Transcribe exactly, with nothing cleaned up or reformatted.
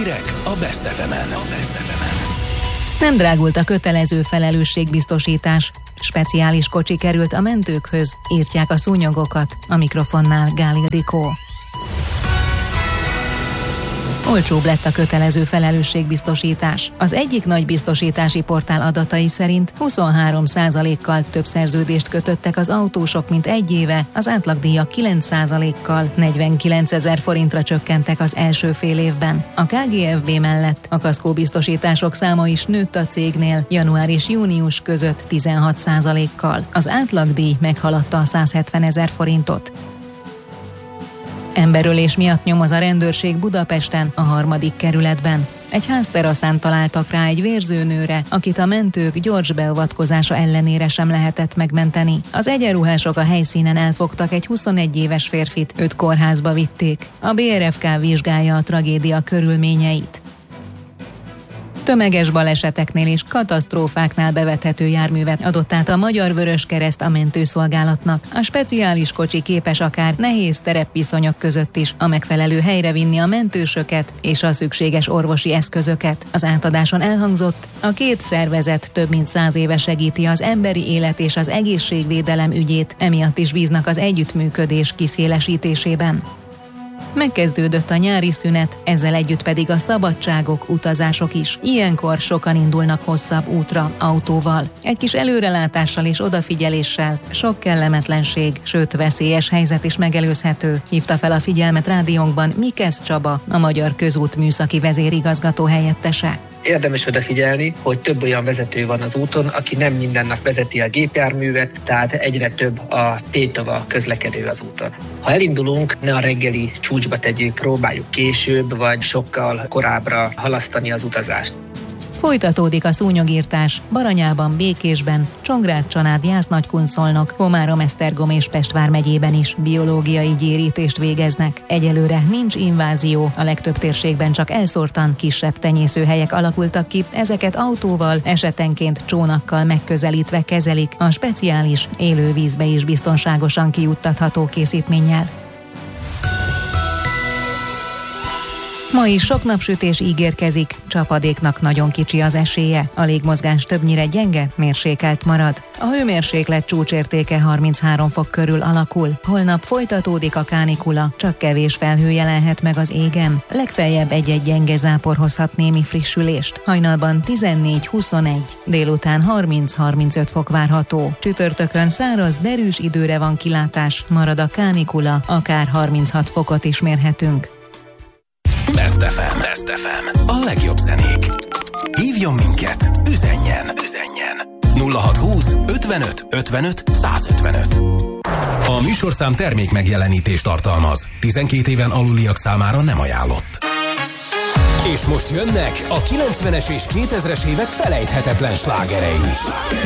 Hírek a Best ef emen. A Best ef emen. Nem drágult a kötelező felelősségbiztosítás. Speciális kocsi került a mentőkhöz, írtják a szúnyogokat. A mikrofonnál Gáli Ildikó. Olcsóbb lett a kötelező felelősségbiztosítás. Az egyik nagy biztosítási portál adatai szerint huszonhárom százalékkal több szerződést kötöttek az autósok, mint egy éve, az átlagdíjak kilenc százalékkal negyvenkilencezer forintra csökkentek az első fél évben. A ká gé ef bé mellett a kaszkóbiztosítások száma is nőtt a cégnél január és június között tizenhat százalékkal. Az átlagdíj meghaladta a százhetvenezer forintot. Emberölés miatt nyomoz a rendőrség Budapesten, a harmadik kerületben. Egy házteraszán találtak rá egy vérző nőre, akit a mentők gyors beavatkozása ellenére sem lehetett megmenteni. Az egyenruhások a helyszínen elfogtak egy huszonegy éves férfit, őt kórházba vitték. A bé er ef ká vizsgálja a tragédia körülményeit. Tömeges baleseteknél és katasztrófáknál bevethető járművet adott át a Magyar Vöröskereszt a mentőszolgálatnak. A speciális kocsi képes akár nehéz terepviszonyok között is a megfelelő helyre vinni a mentősöket és a szükséges orvosi eszközöket. Az átadáson elhangzott, a két szervezet több mint száz éve segíti az emberi élet és az egészségvédelem ügyét, emiatt is bíznak az együttműködés kiszélesítésében. Megkezdődött a nyári szünet, ezzel együtt pedig a szabadságok, utazások is. Ilyenkor sokan indulnak hosszabb útra, autóval. Egy kis előrelátással és odafigyeléssel sok kellemetlenség, sőt veszélyes helyzet is megelőzhető. Hívta fel a figyelmet rádiónkban Mikesz Csaba, a Magyar Közút műszaki vezérigazgató helyettese. Érdemes odafigyelni, hogy több olyan vezető van az úton, aki nem minden nap vezeti a gépjárművet, tehát egyre több a tétova közlekedő az úton. Ha elindulunk, ne a reggeli csúcsba tegyük, próbáljuk később, vagy sokkal korábbra halasztani az utazást. Folytatódik a szúnyogírtás Baranyában, Békésben, Csongrád-Csanád, Jász-Nagykunszolnok, Komárom-Esztergom és Pest vármegyében is biológiai gyérítést végeznek. Egyelőre nincs invázió, a legtöbb térségben csak elszórtan kisebb tenyészőhelyek alakultak ki, ezeket autóval, esetenként csónakkal megközelítve kezelik a speciális élővízbe is biztonságosan kijuttatható készítménnyel. Ma is sok napsütés ígérkezik, csapadéknak nagyon kicsi az esélye, a légmozgás többnyire gyenge, mérsékelt marad. A hőmérséklet csúcsértéke harminchárom fok körül alakul. Holnap folytatódik a kánikula, csak kevés felhő jelenhet meg az égen. Legfeljebb egy-egy gyenge zápor hozhat némi frissülést. Hajnalban tizennégy huszonegy, délután harminc-harmincöt fok várható. Csütörtökön száraz, derűs időre van kilátás, marad a kánikula, akár harminchat fokot is mérhetünk. Best ef em. Best ef em. A legjobb zenék. Hívjon minket, üzenjen, üzenjen. nulla hatszázhúsz ötvenöt ötvenöt százötvenöt. A műsorszám termék megjelenítést tartalmaz. tizenkét éven aluliak számára nem ajánlott. És most jönnek a kilencvenes és kétezres évek felejthetetlen slágerei.